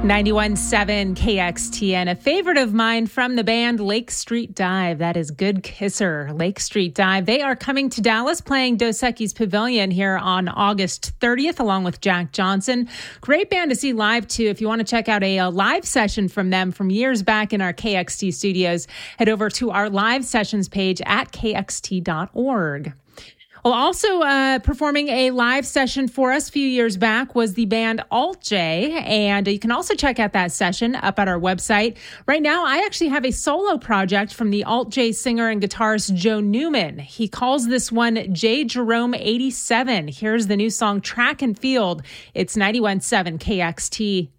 91.7 KXTN, a favorite of mine from the band Lake Street Dive. That is Good Kisser, Lake Street Dive. They are coming to Dallas, playing Dos Equis Pavilion here on August 30th, along with Jack Johnson. Great band to see live, too. If you want to check out a live session from them from years back in our KXT studios, head over to our live sessions page at kxt.org. Well, also performing a live session for us a few years back was the band Alt J, and you can also check out that session up at our website. Right now, I actually have a solo project from the Alt J singer and guitarist Joe Newman. He calls this one J. Jerome 87. Here's the new song Track and Field. It's 91.7 KXT.